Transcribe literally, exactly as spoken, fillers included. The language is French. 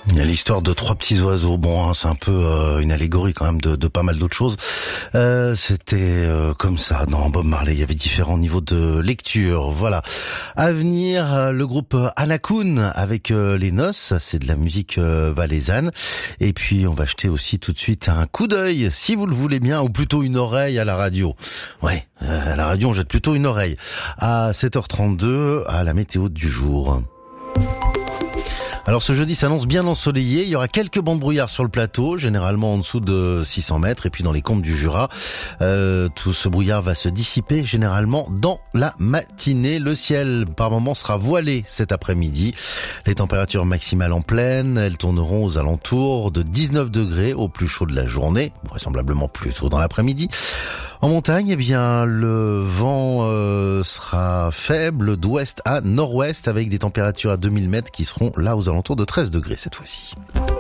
Il y a l'histoire de trois petits oiseaux. Bon, hein, c'est un peu euh, une allégorie quand même de, de pas mal d'autres choses. Euh, c'était euh, comme ça dans Bob Marley. Il y avait différents niveaux de lecture. Voilà. À venir, euh, le groupe Anakun avec euh, Les Noces. C'est de la musique euh, valaisanne. Et puis, on va jeter aussi tout de suite un coup d'œil, si vous le voulez bien, ou plutôt une oreille à la radio. Ouais, euh, à la radio, on jette plutôt une oreille. À sept heures trente-deux, à la météo du jour. Alors ce jeudi s'annonce bien ensoleillé, il y aura quelques bancs de brouillard sur le plateau, généralement en dessous de six cents mètres, et puis dans les combes du Jura, euh, tout ce brouillard va se dissiper généralement dans la matinée. Le ciel par moments sera voilé cet après-midi. Les températures maximales en plaine, elles tourneront aux alentours de dix-neuf degrés au plus chaud de la journée, vraisemblablement plus tôt dans l'après-midi. En montagne, eh bien, le vent euh, sera faible d'ouest à nord-ouest avec des températures à deux mille mètres qui seront là aux alentours de treize degrés cette fois-ci.